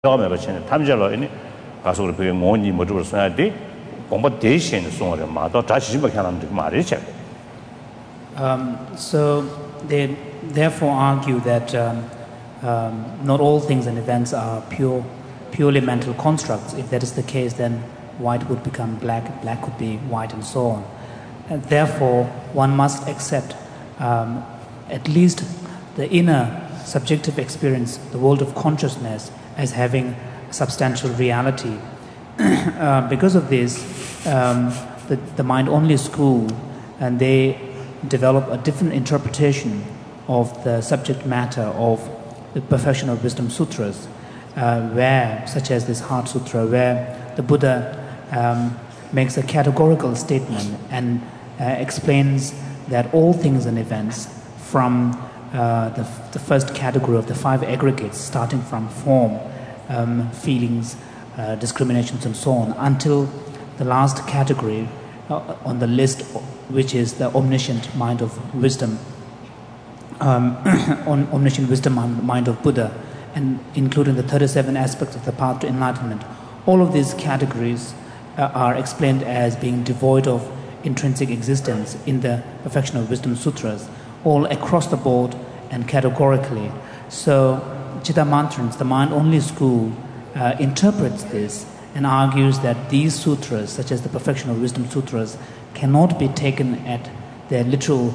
다음에 버치는 탐절로 이니 가서 그 뭐니 뭐를 써야 돼. 공부 대신送了 마도 다시 좀 하는 게 말이죠. So they therefore argue that not all things and events are purely mental constructs. If that is the case, then white would become black, black could be white, and so on. And therefore, one must accept at least the inner subjective experience, the world of consciousness, as having substantial reality. Because of this, the mind-only school, and they develop a different interpretation of the subject matter of the Perfection of Wisdom Sutras, where, such as this Heart Sutra, where the Buddha makes a categorical statement and explains that all things and events from the first category of the five aggregates, starting from form, feelings, discriminations, and so on, until the last category on the list, which is the omniscient mind of wisdom, omniscient wisdom mind of Buddha, and including the 37 aspects of the path to enlightenment. All of these categories are explained as being devoid of intrinsic existence in the Perfection of Wisdom Sutras, all across the board and categorically. So Chittamantrans, the mind-only school, interprets this and argues that these sutras, such as the Perfection of Wisdom Sutras, cannot be taken at their literal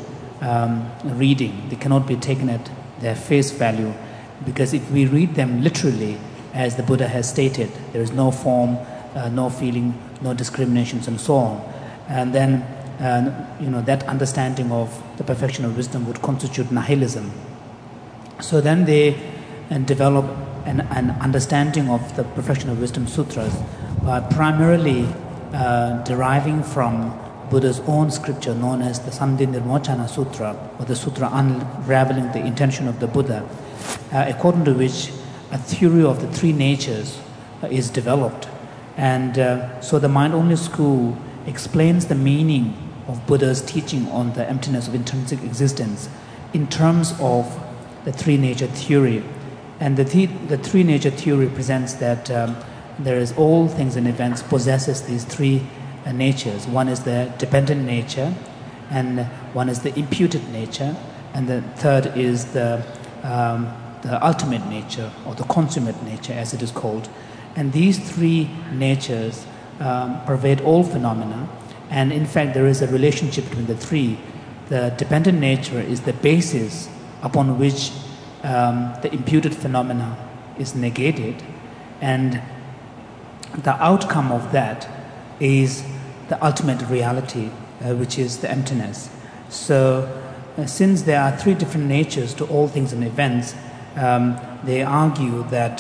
reading. They cannot be taken at their face value, because if we read them literally, as the Buddha has stated, there is no form, no feeling, no discriminations, and so on. And then, that understanding of the perfection of wisdom would constitute nihilism. So then they develop an understanding of the Perfection of Wisdom Sutras by primarily deriving from Buddha's own scripture known as the Sandhi-Nirmochana Sutra, or the Sutra unraveling the intention of the Buddha, according to which a theory of the three natures is developed. And so the mind-only school explains the meaning of Buddha's teaching on the emptiness of intrinsic existence in terms of the three-nature theory. And the three-nature theory presents that there is all things and events possesses these three natures. One is the dependent nature, and one is the imputed nature, and the third is the ultimate nature, or the consummate nature, as it is called. And these three natures pervade all phenomena, and in fact there is a relationship between the three. The dependent nature is the basis upon which the imputed phenomena is negated, and the outcome of that is the ultimate reality, which is the emptiness. So since there are three different natures to all things and events, they argue that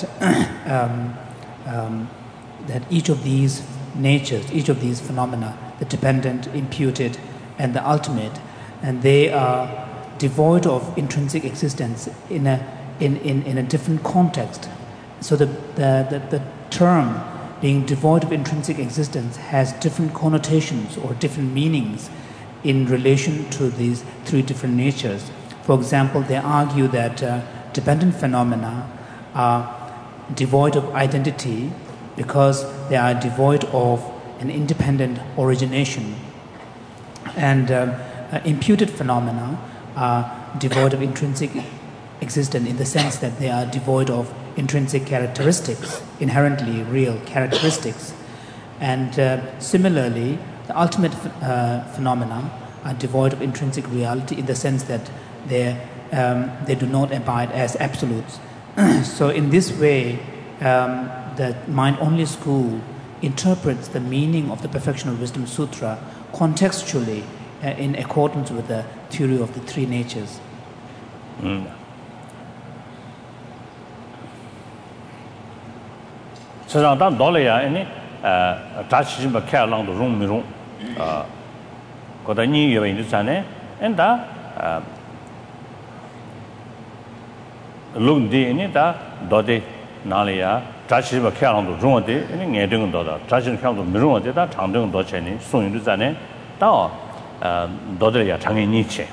that each of these natures, each of these phenomena, the dependent, imputed, and the ultimate, and they are devoid of intrinsic existence in a different context. So the term being devoid of intrinsic existence has different connotations or different meanings in relation to these three different natures. For example, they argue that dependent phenomena are devoid of identity because they are devoid of an independent origination, and imputed phenomena are devoid of intrinsic existence in the sense that they are devoid of intrinsic characteristics, inherently real characteristics. And similarly, the ultimate phenomena are devoid of intrinsic reality in the sense that they do not abide as absolutes. So in this way, the mind-only school interprets the meaning of the Perfection of Wisdom Sutra contextually in accordance with the theory of the three natures. 세상 다 놀래야 아니 다시 좀 캐랑도 룸미룸 거다니 여기 있잖아요. 엔다 룸디 아니다 도데 나래야 다시 좀 캐랑도 룸어데 아니 녀등은 도다 다시 캐랑도 미rum어데다 장등은 도체니 송인도잖아요. 다 도들이야 장애니체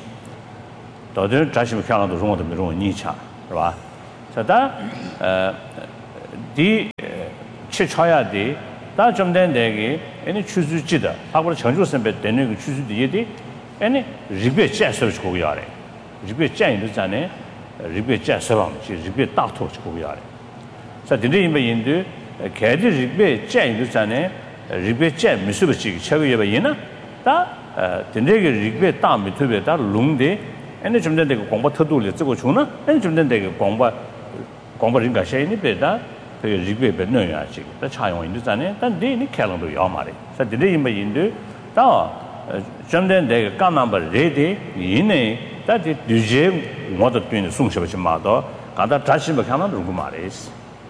도들 다시 좀 캐랑도 룸어도 미rum어 니차. 是吧？ 자, 다 디 치쳐야 돼. 다 좀 된 데게 아니 추주지다. 하고 전주 선배 되는 그 추주디에 아니 리베 째서 주고 야래. 리베 째인도 전에 리베 째서 리베 다토 주고 야래. 자, 근데 인도 개들 리베 째인도 전에 리베 째 미수버지 최고에 봐이나 다 근데 리베 다 미투베 다 롱데 아니 좀 된 데가 공부 터도를 쓰고 주나 아니 좀 된 데가 공부 인가 셔이니 베다 그 리베 베너야 지. 다 차용 인도 전에 단 데니 캘런도 요 말이. 자, 근데 인도 다 좀 된 데가 간 넘버 레디 이네 다지 뒤제 뭐도 되는 송셔버지 마도 가다 다시 뭐 하나 누구 말이스.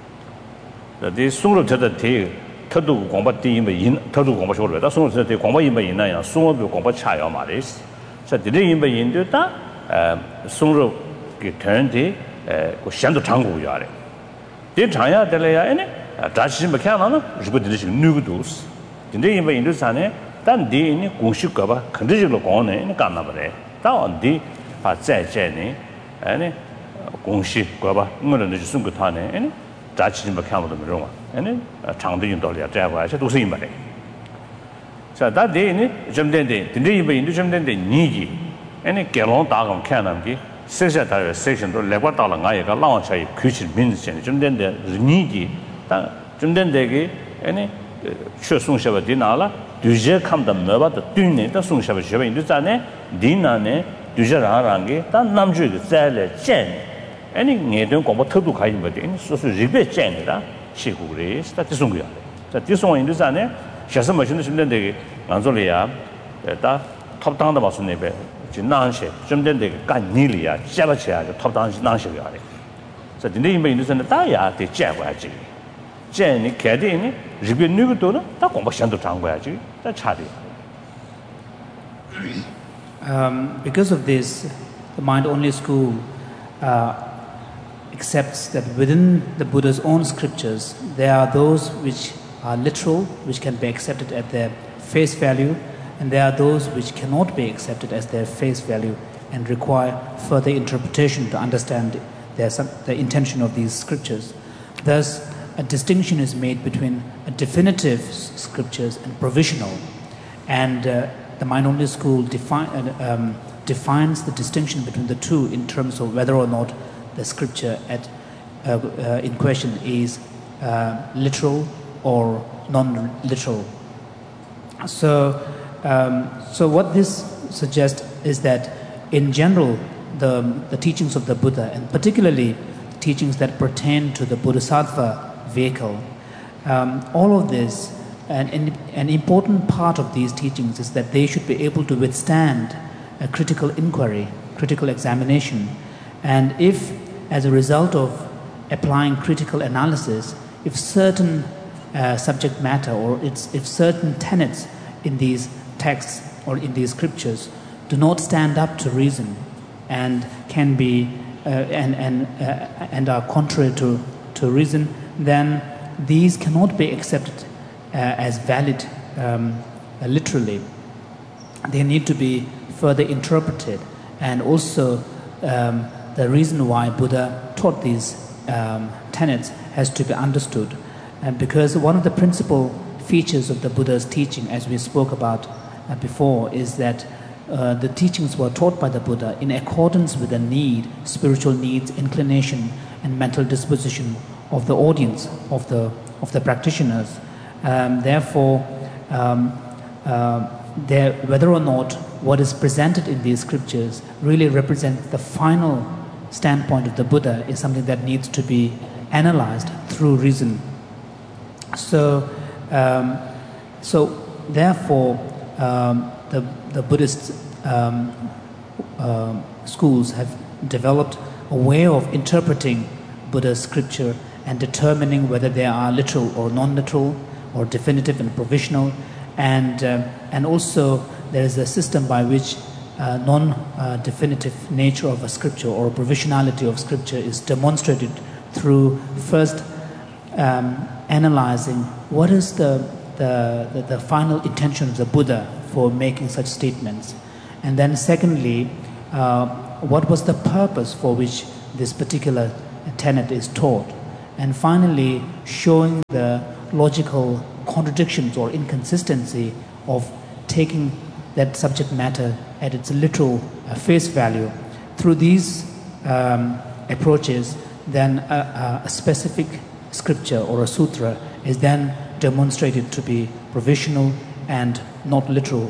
이 송로 저다 대 터도 공부 뒤에 인 터도 공부 쇼를 다 송로 저다 공부 인바 있나요? 송로 공부 차요 말이스. 자, 뒤에 인바 인도 다 송로 그 전에 그 현도 장고 요래. 이 장야 될래야 아니 다시 뭐 하나는 주고 들으시 누구도스. 근데 인바 인도 산에 단 뒤에 공식과 봐. 근데지로 거네 간나 버래. 다 언디 아 째째네. 아니 공식과 봐. 뭐는 이제 숨고 타네. 아니 다치 좀看不懂 그런 거. 아니 장도인 돌이야. 제가 저 도서 임바래. 자, 다데니 좀 된데. 근데 이번 인도 좀 된데 니기. 아니 결혼 다감看남기. 세세다 세션도 레고 달라 나이가 라운차이 규칙 민지전 좀 된데 니기. 좀 된데게 아니 최송셔바 디나라 düje kamda meba da dünne da sungshaba sheba indu zane dinane düje rangi da namju ge zale chen ani ngedon kombo thodu khai ba de ni so so ribe chen da shigu re sta tisung ya da tisung indu zane shasa ma shin de de anzo le ya da top down da ba sun ne be jin nan she zum den de gan ni li ya jia ba chia de top down nan she ya le so de ni me indu zane da ya de jia ba ji 젠이 개대니 리뷰 누구도는 다 공부시한도 장고야지 다 차리. Because of this, the mind-only school accepts that within the Buddha's own scriptures, there are those which are literal, which can be accepted at their face value, and there are those which cannot be accepted as their face value and require further interpretation to understand the intention of these scriptures. Thus, a distinction is made between definitive scriptures and provisional, and the mind-only school defines the distinction between the two in terms of whether or not the scripture in question is literal or non-literal. So what this suggests is that in general the teachings of the Buddha, and particularly teachings that pertain to the Bodhisattva vehicle, all of this, an important part of these teachings is that they should be able to withstand a critical inquiry, critical examination, and if as a result of applying critical analysis, if certain subject matter or if certain tenets in these texts or in these scriptures do not stand up to reason and can be and are contrary to reason, then these cannot be accepted as valid literally. They need to be further interpreted, and also the reason why Buddha taught these tenets has to be understood, because one of the principal features of the Buddha's teaching, as we spoke about before, is that the teachings were taught by the Buddha in accordance with the need, spiritual needs, inclination, and mental disposition of the audience, of the practitioners. Therefore, whether or not what is presented in these scriptures really represents the final standpoint of the Buddha is something that needs to be analyzed through reason. So therefore, the Buddhist schools have developed a way of interpreting Buddha's scripture and determining whether they are literal or non-literal, or definitive and provisional, and also there is a system by which non-definitive nature of a scripture or provisionality of scripture is demonstrated through first analyzing what is the final intention of the Buddha for making such statements, and then secondly, what was the purpose for which this particular tenet is taught, and finally showing the logical contradictions or inconsistency of taking that subject matter at its literal face value. Through these approaches, then a specific scripture or a sutra is then demonstrated to be provisional and not literal.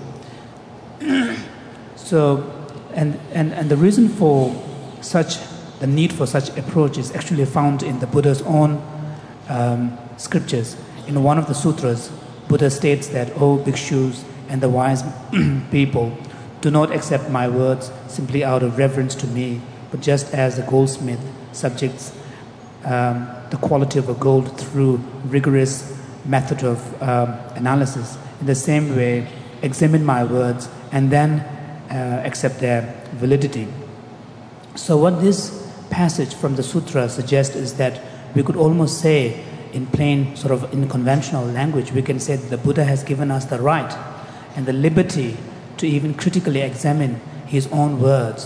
So, and the reason for the need for such approach is actually found in the Buddha's own scriptures. In one of the sutras, Buddha states that, "O bhikshus and the wise people, do not accept my words simply out of reverence to me, but just as the goldsmith subjects the quality of a gold through rigorous method of analysis. In the same way, examine my words and then accept their validity." So what this passage from the sutra suggests is that we could almost say, in plain sort of in conventional language, we can say that the Buddha has given us the right and the liberty to even critically examine his own words.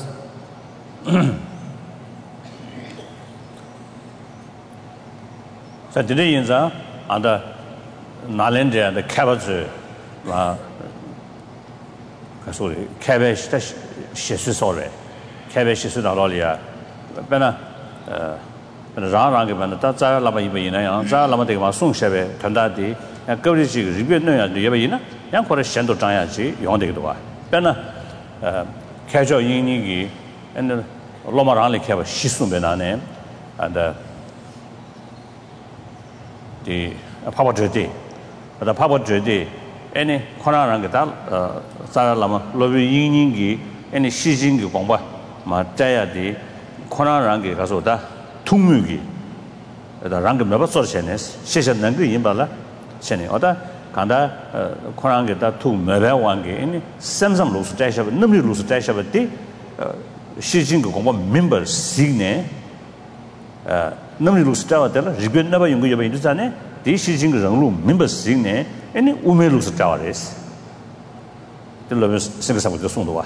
So today in the Nalendra the cabbage sorry cabbage shesu sore cabbage shesu dalolia bena rang bena ta za lama yibe ina yang za lama de ma song shebe thanda di go ri ji ribye no ya de yibe ina yang ko re shan do zhang ya ji yong de de wa bena开教因你给and lama rang le cabbage shesu bena ne and the Papa Jodi, the Papa Jodi, any Konarangata, Saralama, Lobi Yingi, any Shijing Gomba, Mataya di Konarangi Gasoda, Tumugi, the Rangam Nova Sorcenes, Session Nangi Yimbala, Seni Oda, Kanda, Konangeta, two Mevangi, any Samsam Lus Dasha, Numi Lus Dasha, the Shijing Gomba members, Signe. Namni lu stawa tela riben na ba yung yoba indu tane di shi jing rang lu members sing ne any ume lu stawa res de lo sing sa de song do wa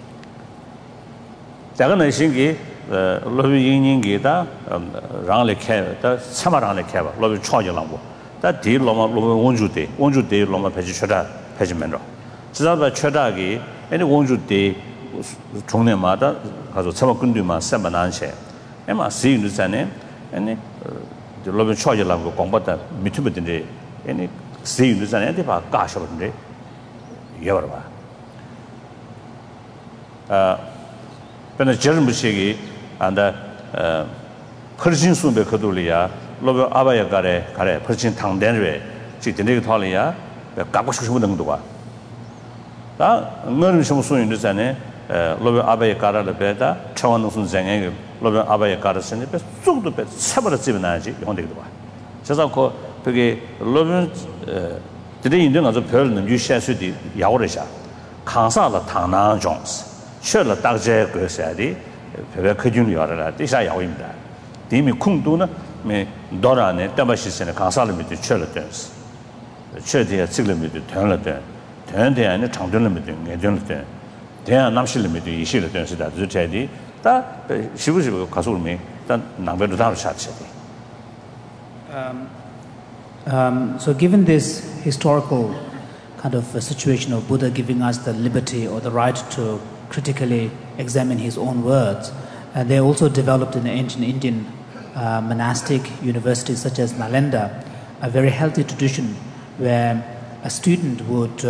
da ga na sing gi lo yin yin gi da rang le khe da chama rang le khe ba lo chwa ji lang bo da di lo ma won ju de lo ma phe ji chda phe ji men ro ji da ba chda gi any won ju de chong ne ma da ga zo chama kun du ma sa ba nan che ema si indu tane any the lobby charge lam go kombata mitubinde any see you zan ante ba ka shabinde yawarba pena jerm bishigi and khurjin sumbe khaduliya lobby abaya gare khurjin thangden re chi dine thaliya ka ko shushu dang do ba da ngön shum su indu zane lobby abaya gare le beta chawan sun zangeng lobby abaya gare sene be sugdo be sabara 집나지 용되기도 봐. 그래서 그게 lobby 드리 인정 아주 별는 유시수디 야오르샤 강사라 당난 종스 셔라 딱제 그래서야디 별 크준 요라라 디사 야오입니다. 디미 쿵도는 메 도라네 담바시스네 강사를 밑에 셔라던스 셔디야 찍을 밑에 되는데 되는데 안에 장전을 밑에 내전을 대한 남실 밑에 이실을 된시다. 저체디 다 시부시부 가수를 So given this historical kind of a situation of Buddha giving us the liberty or the right to critically examine his own words, they also developed in the ancient Indian monastic universities such as Nalanda a very healthy tradition where a student would,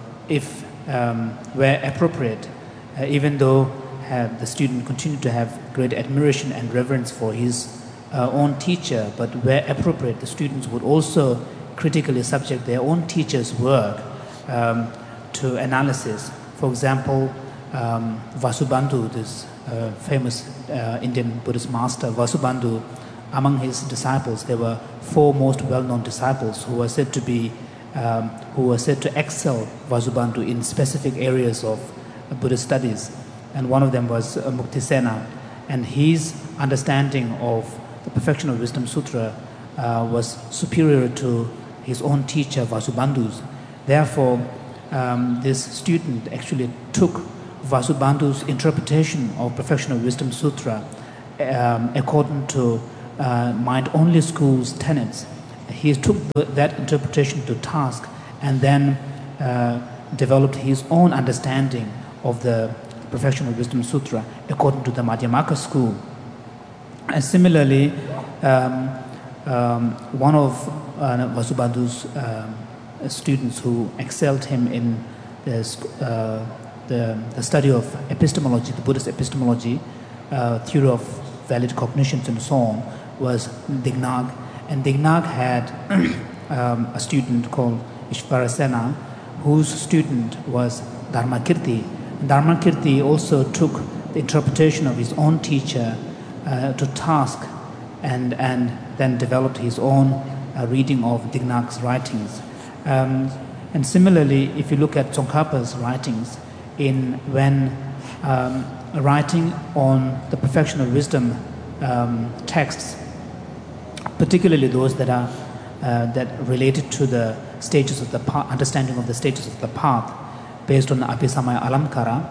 where appropriate, even though the student continued to have great admiration and reverence for his own teacher, but where appropriate, the students would also critically subject their own teacher's work to analysis. For example, Vasubandhu, this famous Indian Buddhist master, Vasubandhu, among his disciples, there were 4 most well-known disciples who were said to excel Vasubandhu in specific areas of Buddhist studies. And one of them was Muktisena, and his understanding of the Perfection of Wisdom Sutra was superior to his own teacher Vasubandhu's. Therefore, this student actually took Vasubandhu's interpretation of Perfection of Wisdom Sutra according to mind-only school's tenets. He took that interpretation to task and then developed his own understanding of the Perfection of Wisdom Sutra according to the Madhyamaka school. And similarly, one of Vasubandhu's students who excelled him in the study of epistemology, the Buddhist epistemology, theory of valid cognitions and so on, was Dignag. And Dignag had a student called Ishvarasena, whose student was Dharmakirti. And Dharmakirti also took the interpretation of his own teacher to task and then developed his own reading of Dignag's writings. And similarly, if you look at Tsongkhapa's writings, when writing on the Perfection of Wisdom texts, particularly those that are that related to the stages of the path, understanding of the stages of the path, based on the Abhisamaya Alamkara,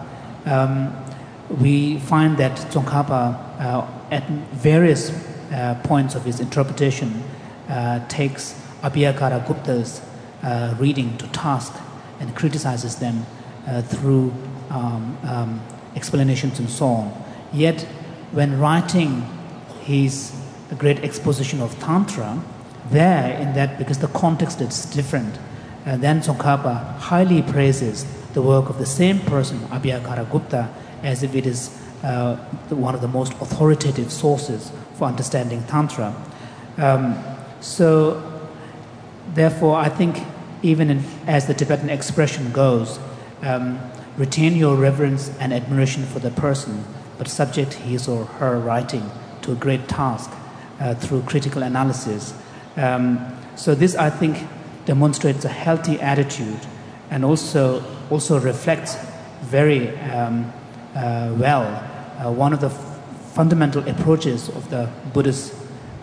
we find that Tsongkhapa at various points of his interpretation takes Abhiyakara Gupta's reading to task and criticizes them through explanations and so on. Yet, when writing his great exposition of Tantra, there in that, because the context is different, then Tsongkhapa highly praises the work of the same person, Abhiyakara Gupta, as if it is one of the most authoritative sources for understanding Tantra. So, therefore, I think even as the Tibetan expression goes, retain your reverence and admiration for the person, but subject his or her writing to a great task through critical analysis. So this, I think, demonstrates a healthy attitude and also reflects very well one of the fundamental approaches of the Buddhist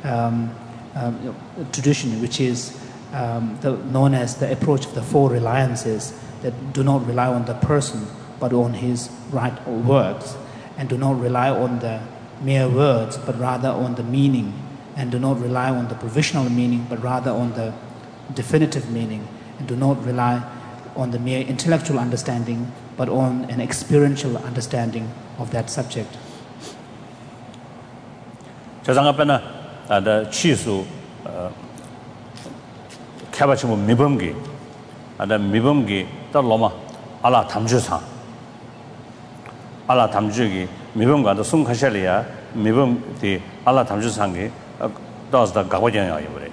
tradition, which is known as the approach of the four reliances, that do not rely on the person but on his right works, and do not rely on the mere words but rather on the meaning, and do not rely on the provisional meaning but rather on the definitive meaning, and do not rely on the mere intellectual understanding but on an experiential understanding of that subject. 저장합에나 아다 치수 캐바치모 미범기 아다 미범기 떨로마 알라 담주상 알라 담주기 미범가도 숨카샬리아 미범디 알라 담주상기 더스다 가고전이야 이거래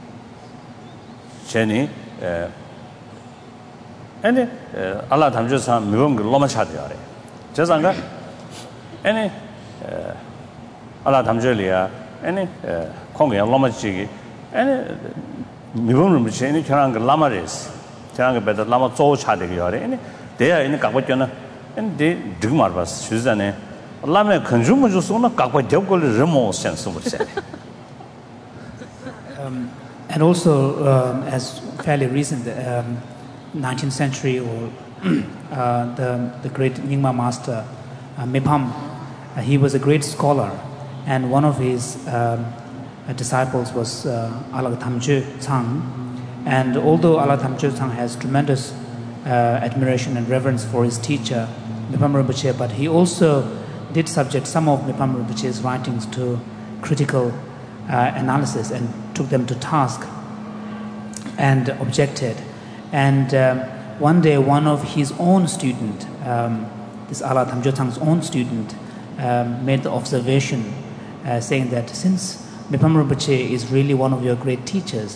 제니 아니 알라 담주상 미범기 로마 차대야래 저장가 아니 알라 담주리아 아니 콩이야 로마지기 아니 미범을 무치 아니 저랑 그 라마레스 저랑 그 베다 라마 조 차대기야래 아니 대야 아니 가고전은 아니 데 드그마르바스 주자네 라메 컨주머 주소나 가고 되고를 레모 센스 못세 And also, as fairly recent, 19th century or the great Nyingma master Mipham, he was a great scholar, and one of his disciples was Alag Thamje Tsang. And although Alag Thamje Tsang has tremendous admiration and reverence for his teacher Mipham Rinpoche, but he also did subject some of Mipham Rinpoche's writings to critical analysis and took them to task and objected. And one day, one of his own student, this Alag Thamje Tsang's own student, made the observation saying that since Mipham Rinpoche is really one of your great teachers,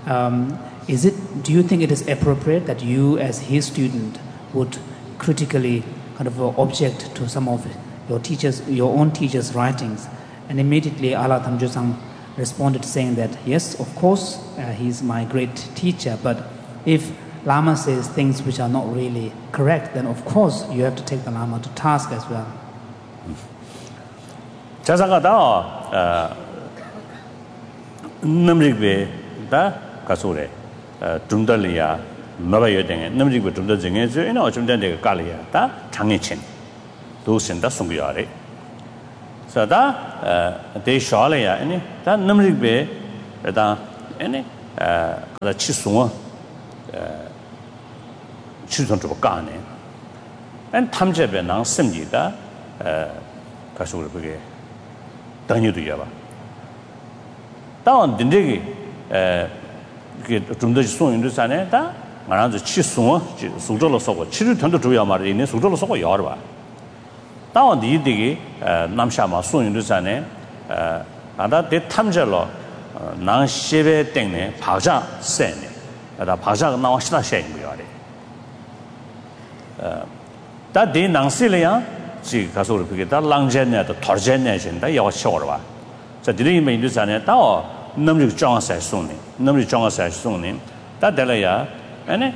do you think it is appropriate that you as his student would critically kind of object to some of your own teacher's writings? And immediately Alag Thamje Tsang responded saying that, yes, of course, he's my great teacher, but if Lama says things which are not really correct, then of course you have to take the Lama to task as well. 자상하다 남직베 다 가소래 둠달리야 너바여댕에 남직베 둠달증에 저이나 어좀된데 깔리야 다 장애친 도신다 송기야래 So that they surely any that number be that any the chisung chisung to gane and 탐제배 낭 씁니다 가서 그게 당뇨도 야봐 다운 딘데기 그게 좀더 송인도 산에 다 말아서 치송 수저로 쏘고 치료 전도 주야 말이네 수저로 쏘고 여러 봐 다운 디디기 남샤마 송인도 산에 나다 대 탐제로 낭 시베 땡네 바자 세네 다 바자가 나와 시다 셔인 거야 다 대낭실이야 지 가서 그게 다 랑제네도 털제네진다 여 쇼르와 자 디리메 인도산에 다 넘리 정사에 손네 넘리 정사에 손네 다 될래야 아니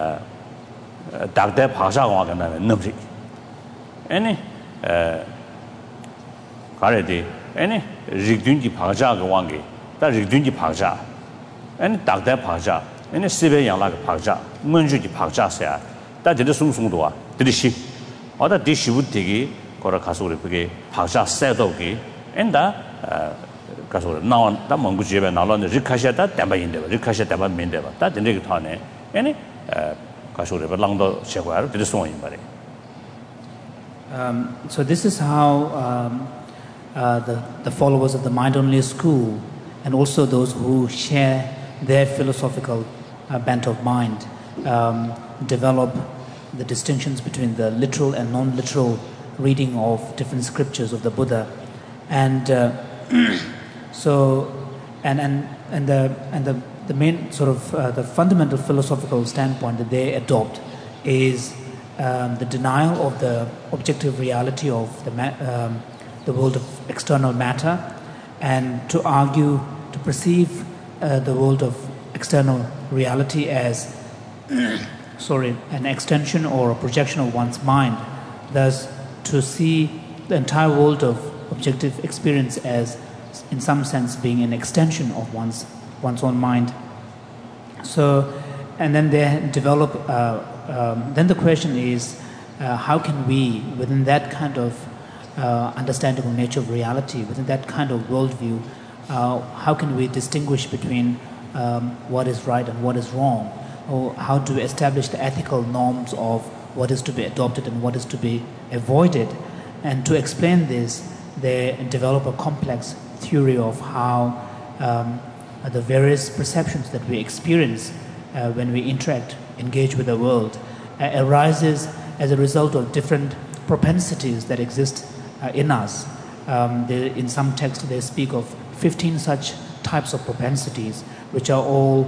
dakde bhasha wa kana namri ene garedi ene rigdun ji bhasha ga wangi ta rigdun ji bhasha ene dakde bhasha ene sibe yang la ga bhasha munju ji bhasha sa ta de sung sung do wa de shi oda de shi bu de gi kora 가서 우리 그게 bhasha sa do gi enda 가서 나온 다 몽구 집에 나오는 리카샤다 담바인데 리카샤 담바 민데 다 된게 타네 아니 가서 우리 랑도 제거하러 되는 소원인 말이에요. So this is how the followers of the mind-only school and also those who share their philosophical bent of mind develop the distinctions between the literal and non-literal reading of different scriptures of the Buddha, and so the main sort of the fundamental philosophical standpoint that they adopt is the denial of the objective reality of the world of external matter, and to argue, to perceive the world of external reality as an extension or a projection of one's mind. Thus, to see the entire world of objective experience as, in some sense, being an extension of one's own mind. So, and then they develop. Then the question is, how can we, within that kind of understanding of nature of reality, within that kind of worldview, how can we distinguish between what is right and what is wrong, or how to establish the ethical norms of what is to be adopted and what is to be avoided? And to explain this, they develop a complex theory of how the various perceptions that we experience when we interact, engage with the world, arises as a result of different propensities that exist in us. In some texts, they speak of 15 such types of propensities, which are all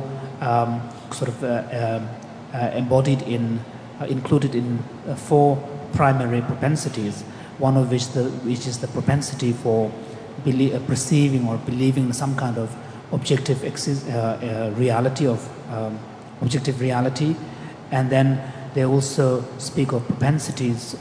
embodied in, included in 4 primary propensities. One of which is the propensity for perceiving or believing some kind of objective reality of objective reality, and then they also speak of propensities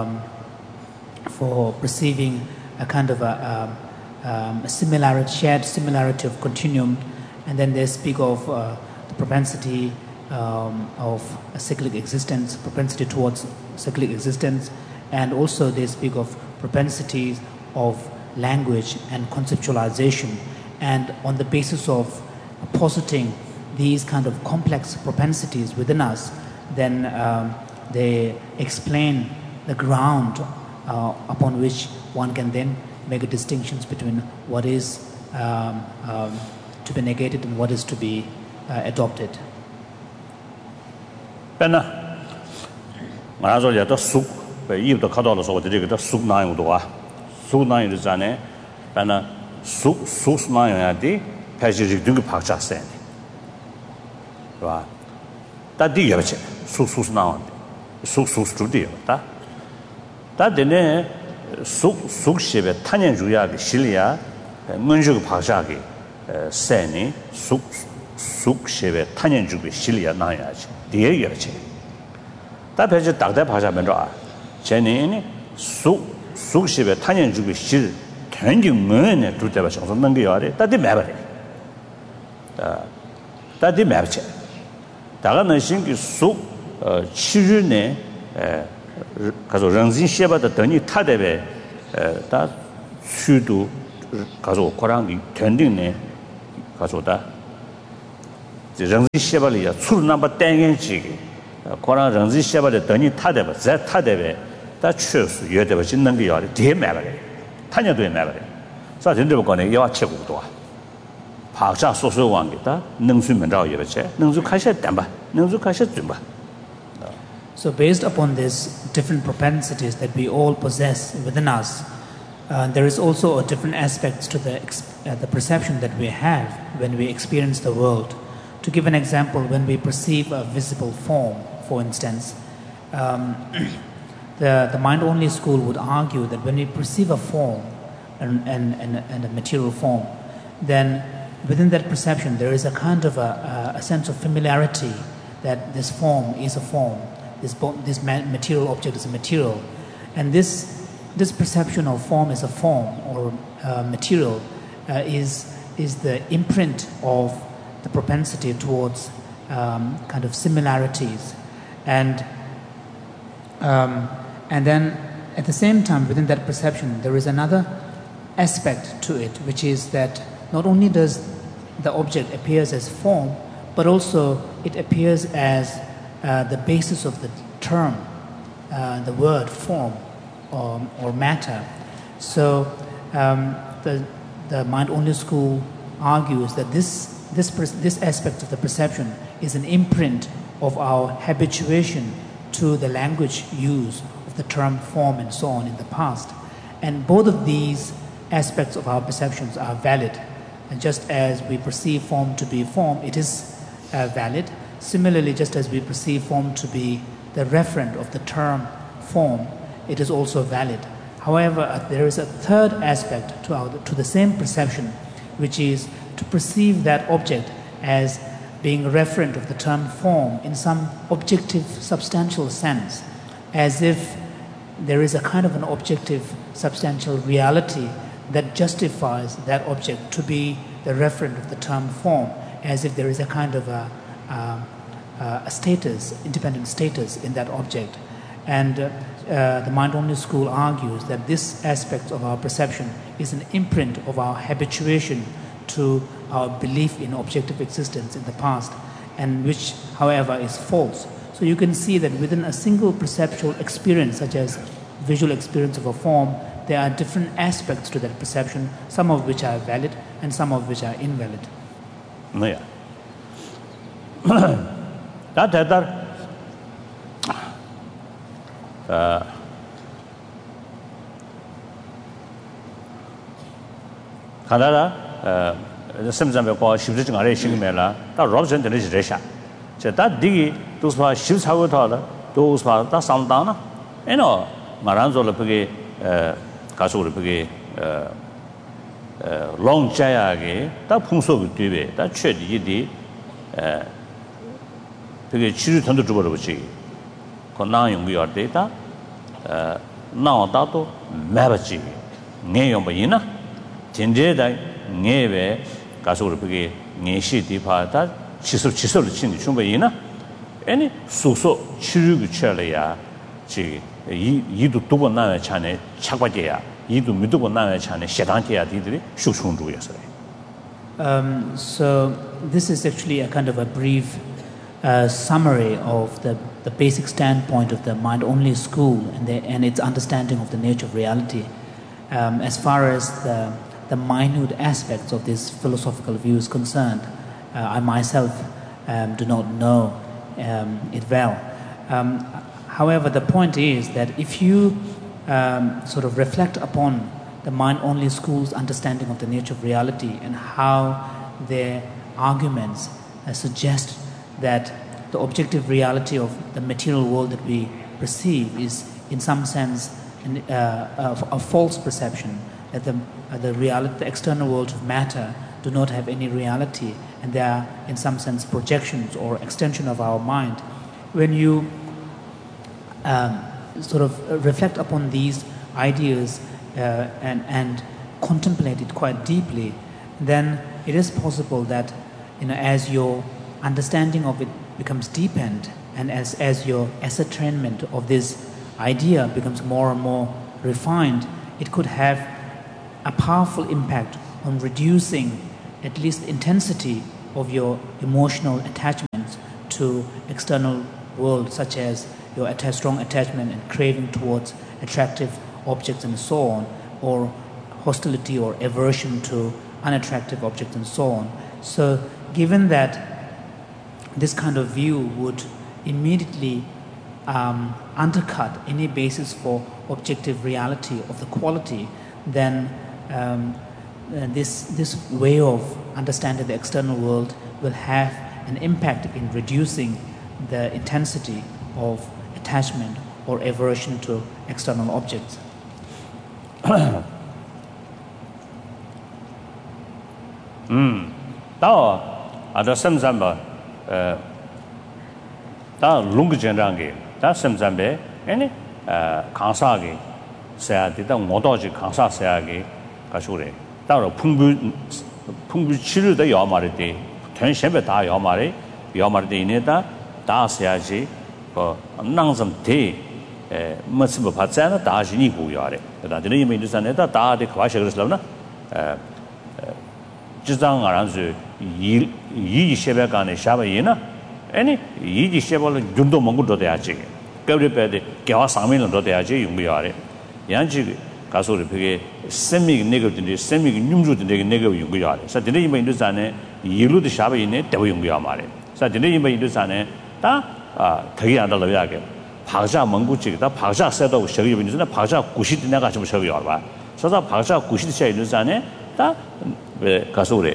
for perceiving a kind of a shared similarity of continuum, and then they speak of the propensity of a cyclic existence, propensity towards cyclic existence, and also they speak of propensities of language and conceptualization. And on the basis of positing these kind of complex propensities within us, then they explain the ground upon which one can then make a distinctions between what is to be negated and what is to be adopted. 다가는 신기 속 치유네 가서 런진 셰바다 더니 타데베 다 수도 가서 거랑이 된딩네 가서다 정지 시발이야 술 넘버 땡행지 거랑 정지 시발에 더니 타대바 자 타대베 다 추수 여대바 짓는 게 요리 대매버래 타녀도 매버래 자 진짜 거네 야 최고도 박자 소소 왕게다 능수면 자 예베체 능수 가셔 담바 능수 가셔 좀 봐. So based upon these different propensities that we all possess within us, there is also a different aspects to the perception that we have when we experience the world. To give an example, when we perceive a visible form, for instance, the mind-only school would argue that when we perceive a form and a material form, then within that perception there is a kind of a sense of familiarity that this form is a form. This material object is a material, and this perception of form as a form or material is the imprint of the propensity towards kind of similarities, and then at the same time within that perception there is another aspect to it, which is that not only does the object appears as form, but also it appears as the basis of the term, the word form or matter. So the mind-only school argues that this aspect of the perception is an imprint of our habituation to the language use of the term form and so on in the past. And both of these aspects of our perceptions are valid. And just as we perceive form to be form, it is valid. Similarly, just as we perceive form to be the referent of the term form, it is also valid. However, there is a third aspect to the same perception, which is to perceive that object as being a referent of the term form in some objective, substantial sense, as if there is a kind of an objective, substantial reality that justifies that object to be the referent of the term form, as if there is a kind of a status, independent status in that object. And the mind-only school argues that this aspect of our perception is an imprint of our habituation to our belief in objective existence in the past, and which, however, is false. So you can see that within a single perceptual experience, such as visual experience of a form, there are different aspects to that perception, some of which are valid and some of which are invalid. Yeah. That Canada, sometimes we call shifting a racing mela, that Robson the Resha. So that diggy, those were shifts how we thought, those were that sound down. You know, Maranzo Lepage, Casu Lepage, long Jayage, that Punso with Dube, that shed yidi, Pig children to Jubachi. Conang your data, now dato, Mabachi, Neobayina, Tinjeda, Neve, Casurpigi, Neshi Dipata, Chisel Chin Chumbayina, any Suso, Chirugu Chelia, Yidu Tubana Chane, Chakwadia, Yidu Midubana Chane, Shetantia did Shushundu yesterday. So, this is actually a kind of a brief summary of the basic standpoint of the mind-only school and its understanding of the nature of reality. As far as the minute aspects of this philosophical view is concerned, I myself do not know it well. However, the point is that if you sort of reflect upon the mind-only school's understanding of the nature of reality and how their arguments suggest that the objective reality of the material world that we perceive is in some sense a false perception, that the external world of matter do not have any reality and they are in some sense projections or extension of our mind. When you sort of reflect upon these ideas and contemplate it quite deeply, then it is possible that as your understanding of it becomes deepened and as your ascertainment of this idea becomes more and more refined, it could have a powerful impact on reducing at least the intensity of your emotional attachments to external world, such as your strong attachment and craving towards attractive objects and so on, or hostility or aversion to unattractive objects and so on. So given that this kind of view would immediately undercut any basis for objective reality of the quality, then this way of understanding the external world will have an impact in reducing the intensity of attachment or aversion to external objects. Tao ada samsamba ta lung jenrange ta samsambe ene kansa ge saya de ta ngodo ji kansa saya ge ka shore ta ro 풍부 치료 더 야마르데 전세배 다 야마르데 이네다 다 써야지 낭좀 대 뭐스 받잖아 다 지니 고야래 다들 이미 인도산에다 다데 과셔 그랬으나 지장 알아서 이 세배간에 샤바이나 아니 이 세배를 좀더 먹고 돼야지 그래도 개와 상면을 더 돼야지 용비야래 양지 가서를 그게 세미 네거든데 세미 뉴무든데 네거 용비야래 그래서 되게 이미 인도산에 이루도 샤바이네 대고 용비야 말해 그래서 되게 이미 인도산에 다 되게 안 달라야게 박자 멍구지다 박자 세도 저기 있는 박자 90도 내가 좀 저기 와 봐. 그래서 박자 90도 차 있는 산에 다왜 가서 그래.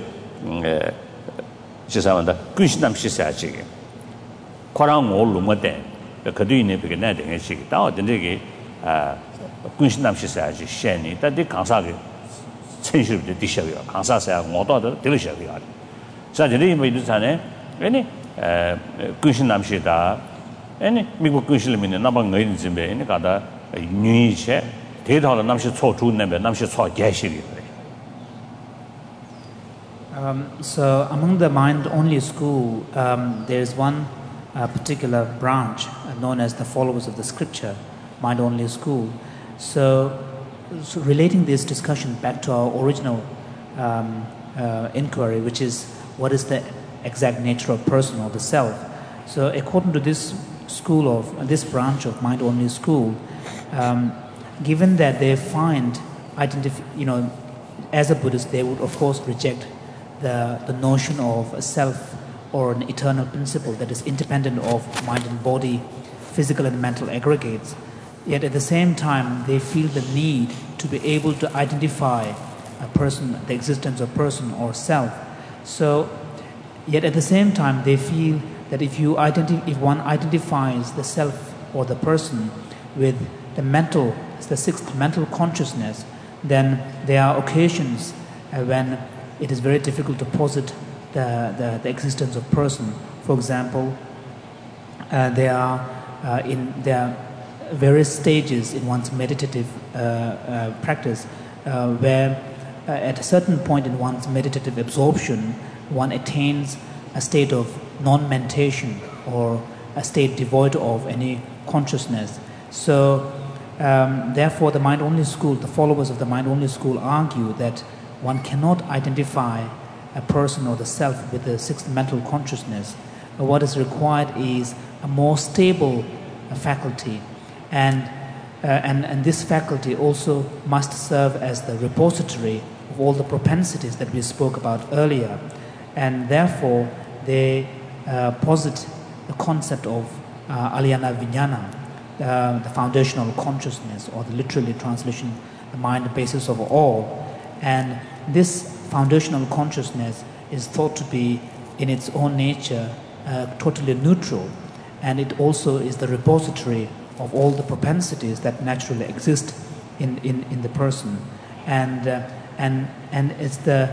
지사한다. 근신남 시사지. 코랑 올로모데. 그도 있는 게 내가 되게 시기. 다 어떤데 근신남 시사지. 셴이 다들 강사게 천실도 디셔요. 강사사야 모두도 들으셔요. 자, 이제 이 있는 산에 아니 근신남 시다. 아니 미국 근실민의 남방 의인 집에 있는 가다 뉴이체 대다로 남시 초주는데 남시 초 개시리. So among the mind-only school, there is one particular branch known as the followers of the scripture, mind-only school. So relating this discussion back to our original inquiry, which is what is the exact nature of person or the self. So according to this school of this branch of mind-only school, given that they find as a Buddhist, they would of course reject the notion of a self or an eternal principle that is independent of mind and body, physical and mental aggregates. Yet at the same time, they feel the need to be able to identify a person, the existence of person or self. So, yet at the same time, they feel that if one identifies the self or the person with the sixth mental consciousness, then there are occasions when it is very difficult to posit the existence of person. For example, there are various stages in one's meditative practice where at a certain point in one's meditative absorption, one attains a state of non-mentation or a state devoid of any consciousness. So therefore the mind-only school, the followers of the mind-only school argue that one cannot identify a person or the self with the sixth mental consciousness. What is required is a more stable faculty, and this faculty also must serve as the repository of all the propensities that we spoke about earlier, and therefore they posit the concept of Alyana Vijnana, the foundational consciousness, or the literally translation, the mind, the basis of all. And this foundational consciousness is thought to be in its own nature totally neutral, and it also is the repository of all the propensities that naturally exist in the person, and it's the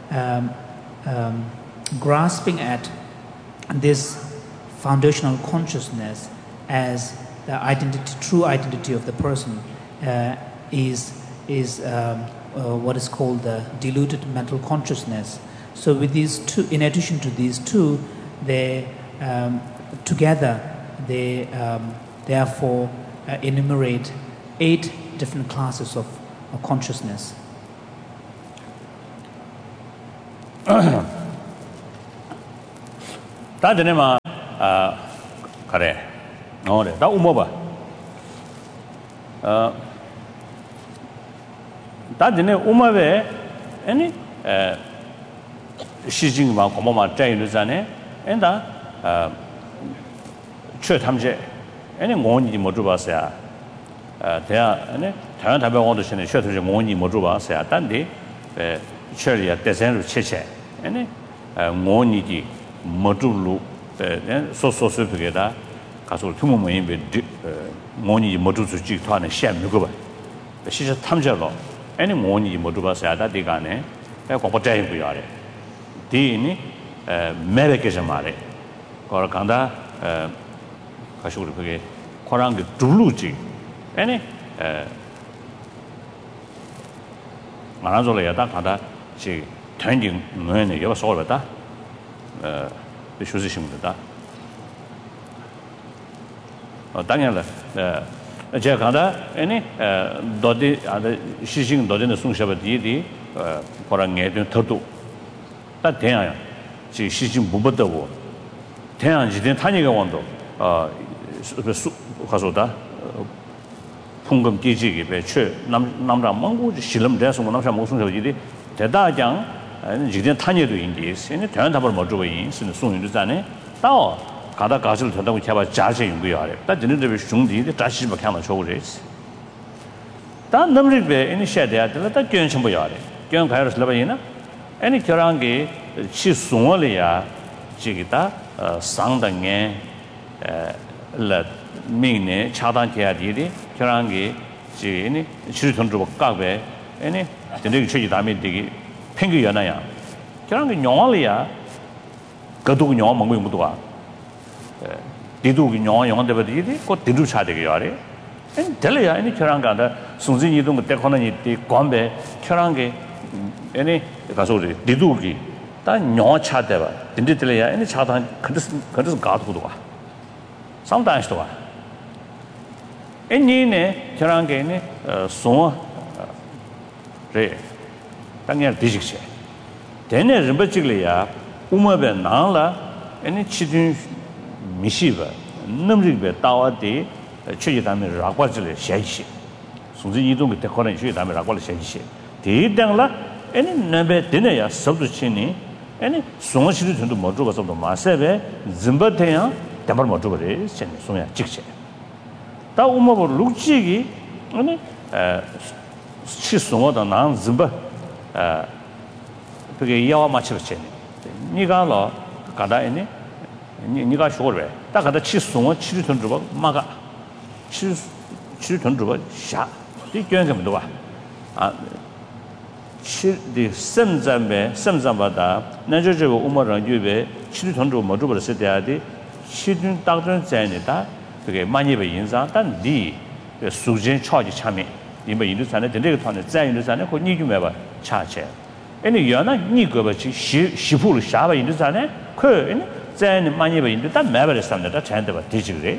grasping at this foundational consciousness as the true identity of the person is what is called the diluted mental consciousness. So with these two, in addition to these two, they together they therefore enumerate 8 different classes of consciousness. 다 되네마 그래 어래 다 우모봐 다 되네 우마베 아니 시징마 고모마 짜이르자네 엔다 최 탐제 아니 원이 뭐 줘봤어야 대야 아니 다른 답변원도 신의 최초의 원이 뭐 줘봤어야 단디 최리야 대선으로 체체 아니 원이지 뭐 줘로 소소소 그게다 가서 투모모인 배 원이 뭐 줘지 토하는 시험 누가 봐 시저 탐제로 아니 원이 뭐 줘봤어야 다 디가네 공부자인 거야래 디니 매백에서 말해 거를 간다 가시고 그게 코랑게 둘루지 아니 말아줘야 다 가다 지 전진 뭐네 여기 소리다 비슈지심다 당연히 제가 가다 아니 도디 아데 시신 도디는 송샤바디디 코랑게 더도 다 대야요 지 시신 무버더고 대양 지된 타니가 원도 가서다 풍금 기지기 배추 남자 몽고 실험 대해서 남자 목송서지리 대다장 지된 타니도 인디 세네 대한 답을 못 주고 있는 송윤도 자네 또 가다 가실 된다고 제가 자세 연구야 래. 다 진행되면 중디데 다시 막 하나 줘버리지. 다 넘리베 이니시아티브 다 견심 보야 래. 견 가야를 ስለ바이나 아니 결한게 치 송월이야 지기다 상당에 라 미네 차단해야지 결한게 지니 치료전도 깍베 아니 근데 최지 다음에 되게 팽기 연아야 결한게 영월이야 그도 영화 먹고 있는 것도 디두기 영화 되버디디 그 디두 차되게 야래 엔 될이야 아니 결한가다 순진 이동 그 때코는 이때 관배 결한게 아니 가서 디두기 다 영화 차대봐 딘디들이야 아니 차단 그래서 가도도 와 상당히도 와 애니네 결한게네 송 래 당연 디직시 되네 림버직이야 우마베 나라 아니 치든 미시바 넘리베 따와디 최지담에 라과질 샤이시 순지 이동 때 거는 최지담에 라과를 샤이시 대당라 아니 넘베 되네야 सब도치니 아니 송시도 전도 못 줘서도 마세베 짐바테야 담을 못 줘버리 신 송야 직세 다 우마보 룩지기 아니 치송어다 난 짐바 그게 이야와 맞추겠지 니가로 가다에니 니가 쇼르베 딱 가다 치송어 치료 돈 줘봐 마가 치료 돈 줘봐 샤 이견금도 봐 치디 semzamba 나저저 우마랑 유베 치료 돈 줘봐 못 줘버렸을 때야디 치준 딱전 자이다 그게 많이 배 인상 단디 수진 차지 참에 이번 인도산에 되게团的在인도산에 그 니좀 해봐 차체 아니 연아 니거버지 시부를 샤바 인도산에 그 자는 많이 배 인도 다 매버를 삼는다 잔데 봐 디지그래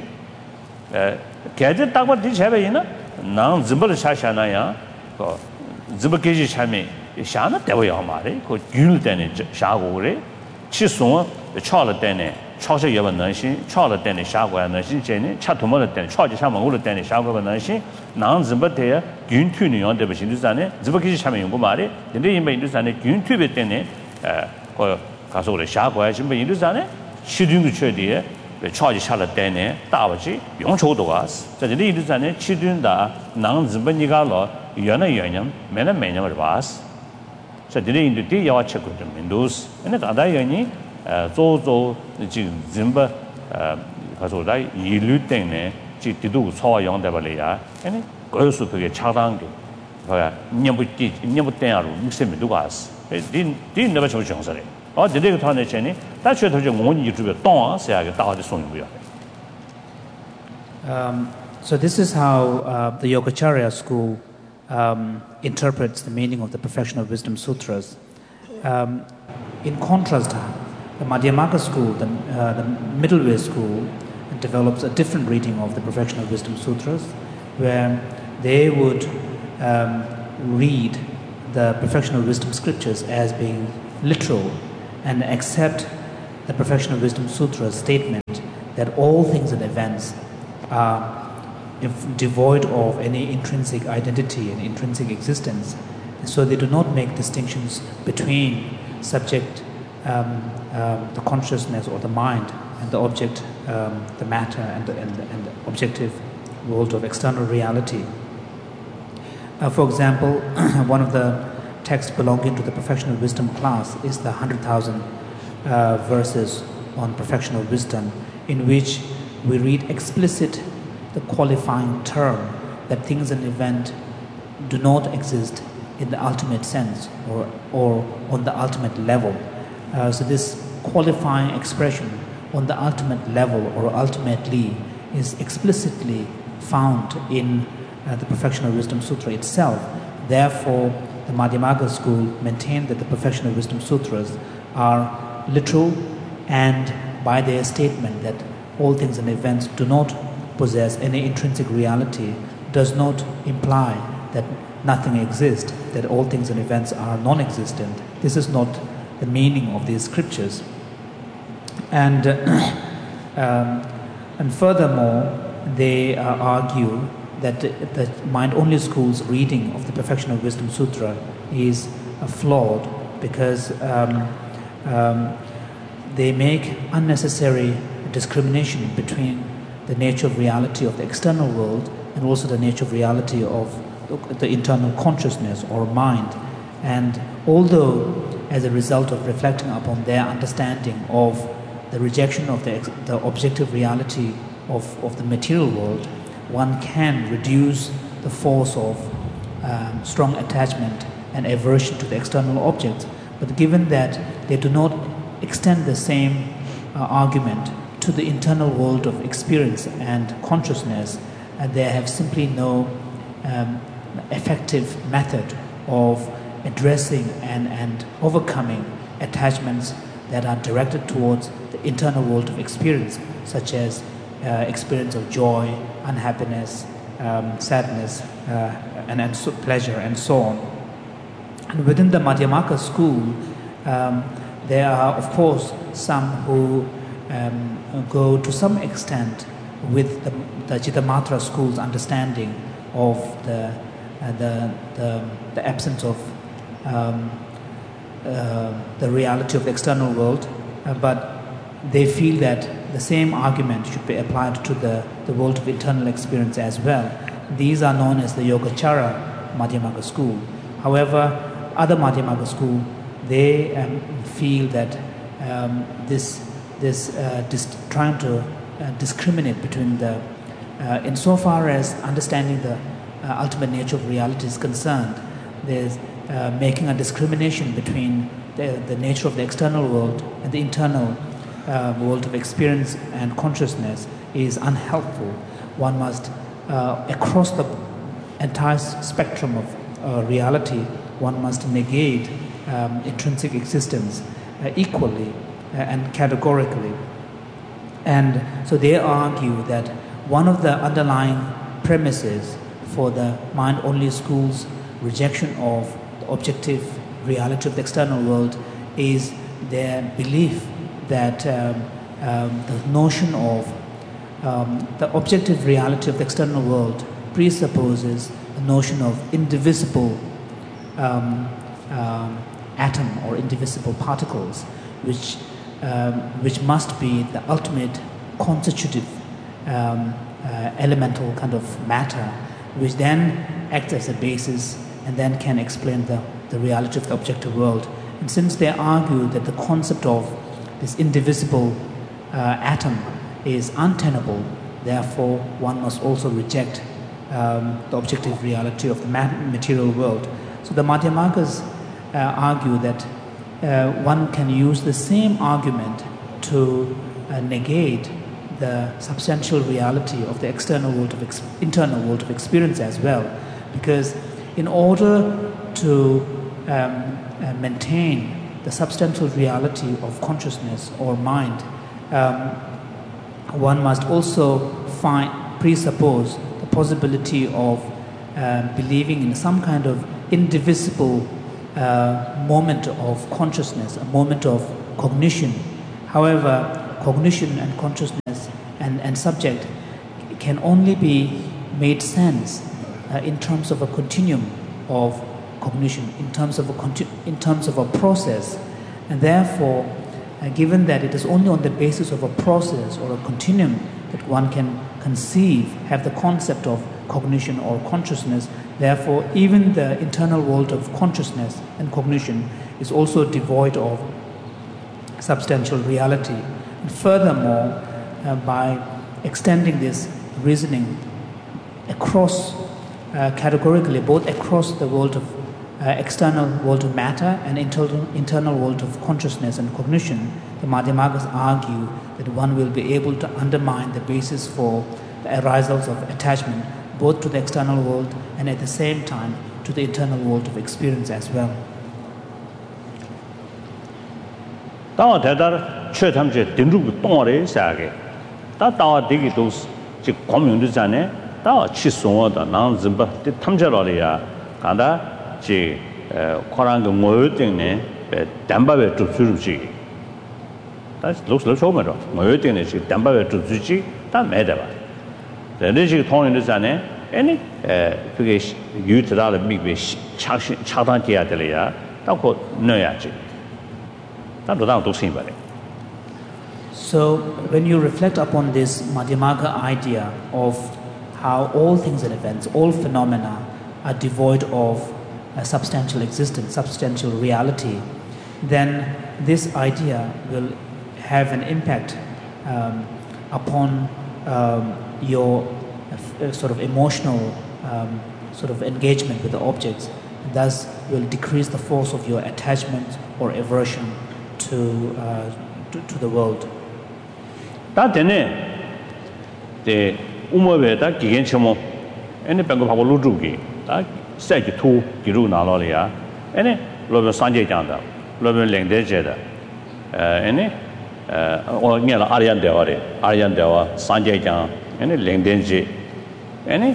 개제 딱봐 디제베이나 난 짐벌 샤샤나야 그 짐벌게지 참에 샤나 되어야 말해 그 균을 때는 샤고 그래 치송 차了때네 차서 여번 너신 차了때네 샤고야 너신 제네 차도모를 때네 차지 샤먹을 때네 샤고가 너신 난 짐벌대야 균투는 연대 버신도산에 짐벌게지 참에 연구 말해 근데 이번 인도산에 균투베 때네 그 가서 그래 샤고야 짐벌 인도산에 시dun도 쳐디에 차지 샤了때네 다버지 용초도 왔어 자这里인도산에 시dun다 난 짐벌니가로 연연 매년을 봤어 자这里인도 뒤에 와 체크 좀 민도스 근데 다다 연이 조조 지금 짐바 가서 다 일류 때문에 지 뒤도 소화 용대발이야 아니 거기서 그게 차단게 뭐야 년부 때야로 육세면 누가 왔어 디 내가 저 정설에 내가 타는 전에 다 최도 좀 원이 유튜브에 동아서야게 다들 송이고요 So this is how the Yogacarya school interprets the meaning of the Perfection of Wisdom Sutras. In contrast, the Madhyamaka school, the middle way school, develops a different reading of the Perfection of Wisdom Sutras, where they would read the Perfection of Wisdom scriptures as being literal and accept the Perfection of Wisdom Sutra's statement that all things and events are devoid of any intrinsic identity and intrinsic existence. So they do not make distinctions between subject, the consciousness or the mind, and the object, the matter, and the objective world of external reality. For example, one of the texts belonging to the Perfection of Wisdom class is the 100,000 verses on perfection of wisdom, in which we read explicit the qualifying term that things and events do not exist in the ultimate sense or on the ultimate level. So this qualifying expression on the ultimate level or ultimately is explicitly found in the Perfection of Wisdom Sutra itself. Therefore, the Madhyamaka school maintain that the Perfection of Wisdom Sutras are literal, and by their statement that all things and events do not possess any intrinsic reality does not imply that nothing exists, that all things and events are non-existent. This is not the meaning of these scriptures. And furthermore, they argue that the mind-only school's reading of the Perfection of Wisdom Sutra is flawed because they make unnecessary discrimination between the nature of reality of the external world and also the nature of reality of the internal consciousness or mind. And although as a result of reflecting upon their understanding of the rejection of the objective reality of the material world, one can reduce the force of strong attachment and aversion to the external objects. But given that they do not extend the same argument to the internal world of experience and consciousness, they have simply no effective method of addressing and overcoming attachments that are directed towards the internal world of experience, such as experience of joy, unhappiness, sadness, and pleasure, and so on. And within the Madhyamaka school, there are, of course, some who go to some extent with the Chittamatra school's understanding of the absence of the reality of the external world, but they feel that the same argument should be applied to the world of internal experience as well. These are known as the Yogacara Madhyamaka school. However, other Madhyamaka school, they feel that trying to discriminate between insofar as understanding the ultimate nature of reality is concerned, there's making a discrimination between the nature of the external world and the internal world of experience and consciousness is unhelpful. One must, across the entire spectrum of reality, one must negate intrinsic existence equally and categorically. And so they argue that one of the underlying premises for the mind-only school's rejection of the objective reality of the external world is their belief that the notion of the objective reality of the external world presupposes the notion of indivisible atom or indivisible particles, which must be the ultimate constitutive elemental kind of matter, which then acts as a basis and then can explain the reality of the objective world. And since they argue that the concept of this indivisible atom is untenable, therefore one must also reject the objective reality of the material world. So the Madhyamakas argue that one can use the same argument to negate the substantial reality of the external world of internal world of experience as well, because in order to maintain the substantial reality of consciousness or mind, one must also presuppose the possibility of believing in some kind of indivisible moment of consciousness, a moment of cognition. However, cognition and consciousness and subject can only be made sense in terms of a continuum of cognition, in terms of a process, and therefore, given that it is only on the basis of a process or a continuum that one can have the concept of cognition or consciousness, therefore, even the internal world of consciousness and cognition is also devoid of substantial reality. And furthermore, by extending this reasoning across categorically, both across the world of external world of matter and internal world of consciousness and cognition, the Madhyamagas argue that one will be able to undermine the basis for the arisals of attachment, both to the external world and at the same time to the internal world of experience as well. Tawa Tedar Chetamje Dindru Tore Sage, Tawa Digitus, Community, Tawa Chisonga, Nan Zimba, the Tamjaloria, Kanda. 지 코란의 모여등네 담바베 주주지 다시 lokal 처음으로 모여등네 지 담바베 주주지 다 매대봐 대리지 통일되잖아요 아니 그게 유트라를 미비 차단해야 될이야 딱고 넣어야지 다도 도심바래. So when you reflect upon this Madhyamaga idea of how all things and events, all phenomena are devoid of a substantial existence, substantial reality, then this idea will have an impact upon your sort of emotional sort of engagement with the objects, and thus will decrease the force of your attachment or aversion to the world. 다되네. 데 우모베다 기겐처모 에네 방법하고 루주기 다 세기 투 기루 나로리아 에네 로베 산제장다 로베 랭데제다 에네 오니라 아리안데와 산제장 에네 랭덴지 에네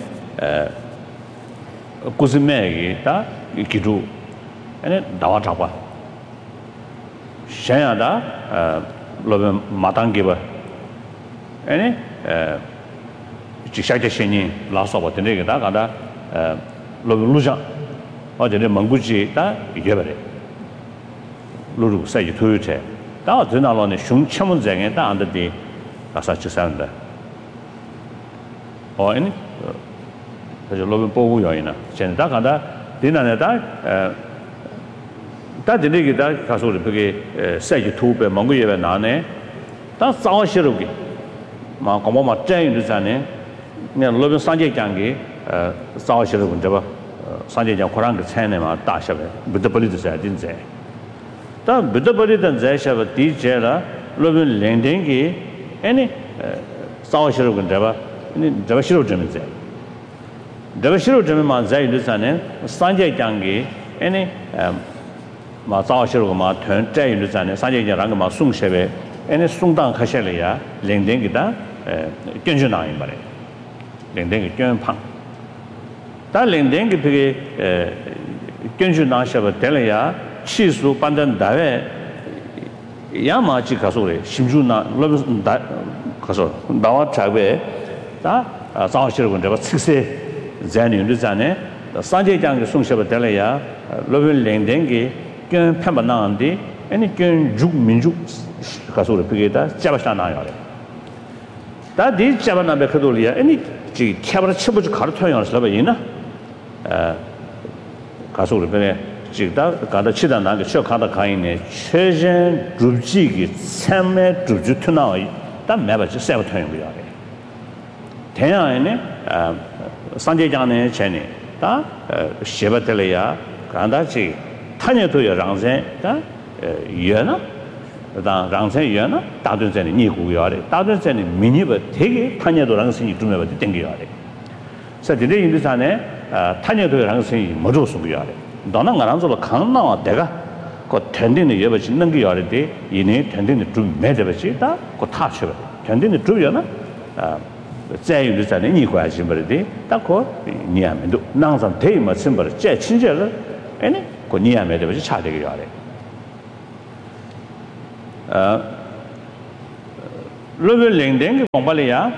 kuzime기 다 기루 에네 나와잡아 샤야다 로베 마당기바 에네 지샤제신이 라서버 되게다 가다 루루자 어제는 멍구지 다 이겨버려 루루 사이 토요체 다 드나로네 슝첨은쟁에 다 안데디 가사치 산다 어니 그저 로빈 보고 요이나 전다 가다 디나네다 다 드네기다 가서를 그게 사이 토베 멍구예베 나네 다 싸워시르기 마 고모마 짠이르잖네 네 로빈 산제장기 싸워시르군 저봐 산제장 코란그 차네마 다셔베 부드벌리드자 진제 다 부드벌리든 제셔베 디제라 로빈 랭댕기 애니 싸워시르군 저봐 저봐 시로점이제 저봐 시로점만 자이르잖네 산제장기 애니 마 싸워시르고 마 튼짜이르잖네 산제장랑 마 숭셰베 애니 숭당 가셔려야 랭댕기다 견주나인 말에 랭댕기 견팡 다 랭댕기 그게 견주나셔버 될래야 치수 반전 다외 야마치 가서래 심주나 러브다 가서 나와 자베 다 싸우시려고 저거 측세 잔윤르잖아요 산제장의 송셔버 될래야 러브 랭댕기 견 편반나한데 아니 견죽 민죽 가서래 그게다 잡아셔나요 다디 잡아나베 그돌이야 아니 지 캐버를 쳐보지 가르쳐야 하는 이나 가서를 변에 지다 가다 치다 나게 쇼카다 가인네 최전 줍지기 참매 줍주트나이 다 매버지 세버터인 거야 대야에네 산제장네 전에 다 쉐버텔이야 간다지 타녀도여 랑세 다 예나 다 랑세 예나 다든전에 니구요래 다든전에 미니버 되게 타녀도랑 신이 좀 해봐 땡겨요래 사실은 인도산에 타녀도랑 신이 뭐로 쓰고요래 너는 가랑서로 강나와 내가 그 텐딩의 여버지 있는 게 요래데 이네 텐딩의 좀 매대버지 다그 타셔 텐딩의 좀이나 자유도산에 니과지 버리데 딱그 니하면도 낭산 대마 심벌 제 친절을 아니 그 니야메 되버지 차되게 야래 레벨 랭댕 공발이야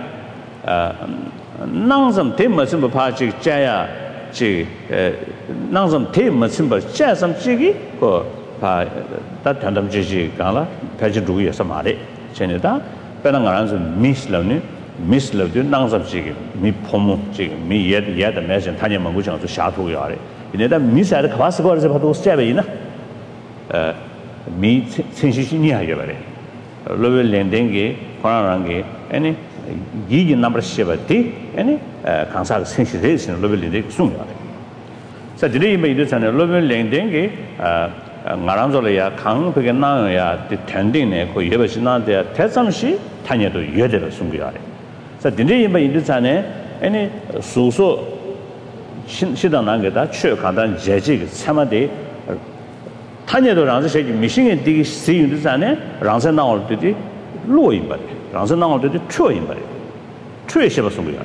낭점 대머슴 파지 자야 지 낭점 대머슴 자섬 지기 그바 단담 지지 간라 패지 두기에서 말해 전에다 배는 가라서 미스러니 미스러도 낭점 지기 미 포모 지기 미 예다 매선 타녀 먹고 정도 샤투 야래 이내다 미사의 가스 거에서 봐도 스텝이나 미 sensitivity 하게 말해 레벨 랭댕게 코나랑게 아니 이게 넘버 7티 아니 강사 sensitivity 레벨 랭댕게 숨어야 돼. 자, 드리이 메이드 전에 레벨 랭댕게 나랑절이야 강백에 나야 텐딩네 그 예버시나데 대삼시 타녀도 예대로 숨겨야 돼. 자, 드리이 메이드 전에 아니 소소 시당 난게다 최 간단 제지 참아대 타녀도 랑서 세기 미싱에 되게 세윤도 전에 랑서 나올 때디 로인 바 랑서 나올 때디 추인 바 추에셔 숨겨야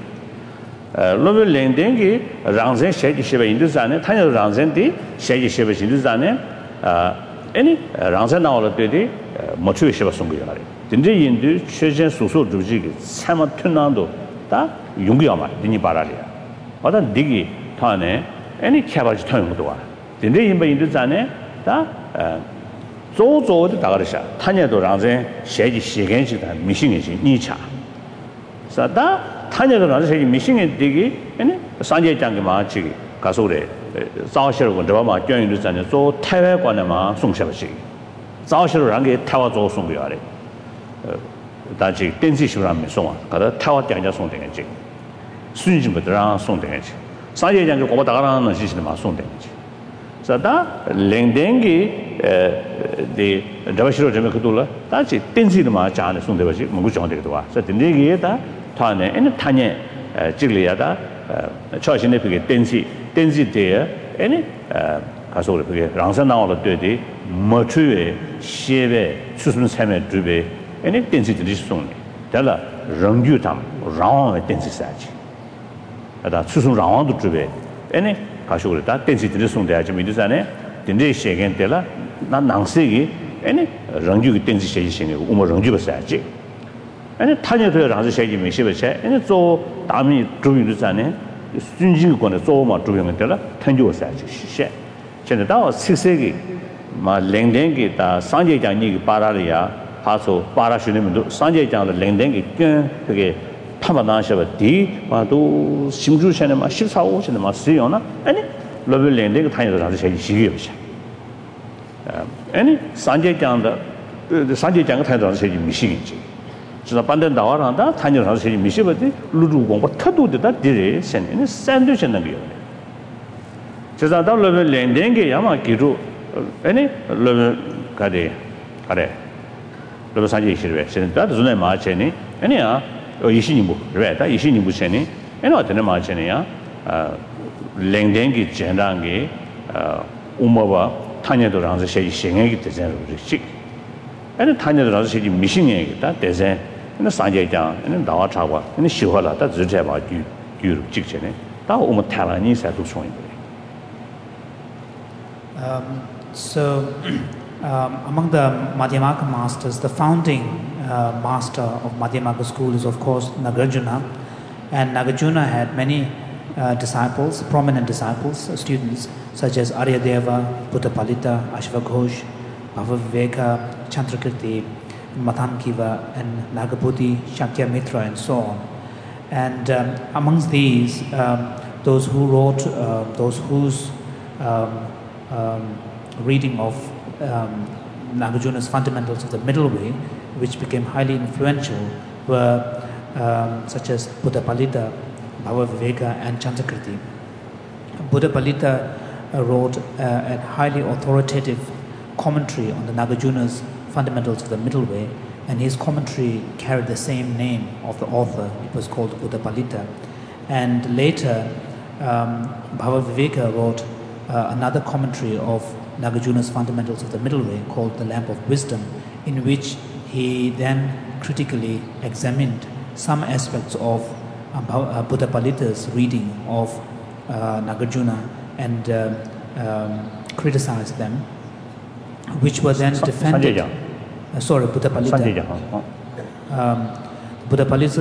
로벨 랭댕기 랑서 세기 셔베 인도 전에 타녀도 랑서디 세기 셔베 인도 전에 아니 랑서 나올 때디 뭐 추에셔 숨겨야 돼. 근데 인도 최전 소소 주지기 참아 튼난도 다 용기야 말 니니 바라리야. 어떤 디기 타네 아니 캐바지 타는 것도 와. 근데 인바 인도 전에 다 조조도 다가르샤 타녀도 랑전 세지 시간식다 미싱이지 니차 사다 타녀도 랑전 세지 미싱이 되기 아니 산제장게 마치 가소래 자오시로 저마 교인도 전에 조 태외관에만 송셔버시 자오시로 랑게 태와 조 송겨야래 다지 댄시시라면 송아 가다 태와 장자 송되겠지 순진부터랑 송되겠지 산제장게 고바 다가라는 시시는 송되겠지 자다 랭댕기 데 저시로 좀 그돌라 다시 댄시도 마 자네 송되버지 뭔고 정되기도 와. 자 댄지기에다 타네 에네 타네 찍리야다 처신의 그게 댄시 때 에네 가서 그게 랑선 나올로 되디 머추에 시베 수순 삶에 주베 에네 댄시들이 송네 달라 랑규탐 랑의 댄시 사지 아다 수순 랑왕도 주베 에네 가서 그랬다 댄시들이 송돼야지 미드산에 딘데 시간 때라 난 낭세기 아니 랑규기 댄시 시행이 우모 랑규가 사지 아니 타녀도 랑스 시행이 미시버체 아니 조 다미 주민도 전에 순진권에 조마 주민을 때라 탄조 사지 시세 전에 다 식세기 마 랭댕기 다 상제장이 바라리아 파소 바라슈님도 상제장의 랭댕기 끈 그게 파마나셔버 디 와도 심주셔네 마 14, 15셔네 마 쓰요나 아니 레벨 랭댕기 타녀도 랑스 시행이 시기요시 아니 산제장의 타녀도 세지 미시기지. 진짜 반대 나와란다 타녀도 세지 미시버디 루루 공부 터도되다 디레 센네 샌드위치는 거요. 제가 다 레벨 랭댕게 야마 기루 아니 레벨 가데 가래 레벨 산제 시르베 센다 존에 마체니 아니야 이신이부 그래다 이신이부 세니 아니 어떤 마체니야 랭댕게 젠랑게 우마바 타녀도 랑서 세지 시행하기 되잖아요. 그렇지. 아니 타녀도 랑서 세지 미싱하기다 되잖아. 근데 산제장, 근데 나와 차고, 근데 시화라 다直接봐 규 직전에 다 오면 탈라니 사도 소인 거예요. So among the Madhyamaka masters, the founding master of Madhyamaka school is of course Nagarjuna, and Nagarjuna had many disciples, prominent disciples, students such as Aryadeva, Buddhapalita, Ashvaghosh, Bhavaviveka, Chandrakirti, Mathankiva, and Nagabuddhi, Shakyamitra, and so on. And amongst these, those who wrote, those whose reading of Nagarjuna's Fundamentals of the Middle Way, which became highly influential, were such as Buddhapalita, Bhavaviveka, and Chandrakirti. Buddhapalita wrote a highly authoritative commentary on the Nagarjuna's Fundamentals of the Middle Way, and his commentary carried the same name of the author. It was called Buddhapalita. And later, Bhavaviveka wrote another commentary of Nagarjuna's Fundamentals of the Middle Way called The Lamp of Wisdom, in which he then critically examined some aspects of Buddhapalita's reading of Nagarjuna and criticized them, which were then defended. Sorry, Buddha Palita. Buddha Palita